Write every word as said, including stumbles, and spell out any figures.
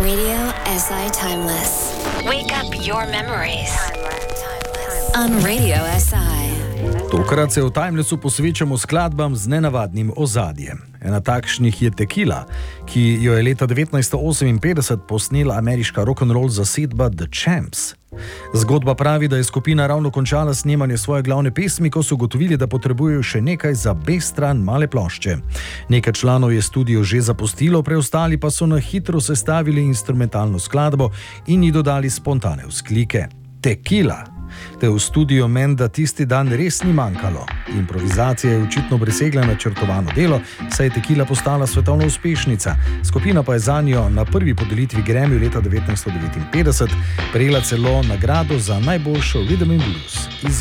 Radio S I Timeless. Wake up your memories. On Radio S I. Tokrat se v Timelessu posvečamo skladbam z nenavadnim ozadjem. Ena takšnih je Tequila, ki jo je leta devetnajststo oseminpetdeset posnela ameriška rock'n'roll zasedba The Champs. Zgodba pravi, da je skupina ravno končala snemanje svoje glavne pesmi, ko so ugotovili, da potrebujejo še nekaj za B-stran male plošče. Nekaj članov je studio že zapustilo, preostali pa so na hitro sestavili instrumentalno skladbo in ji dodali spontane vzklike. Tequila. Te v studiu menda tisti dan res ni manjkalo. Improvizacija je očitno presegla načrtovano delo, saj je Tequila postala svetovna uspešnica. Skupina pa je zanjo na prvi podelitvi Grammy leta devetnajststo devetinpetdeset prejela celo nagrado za najboljšo rhythm and blues.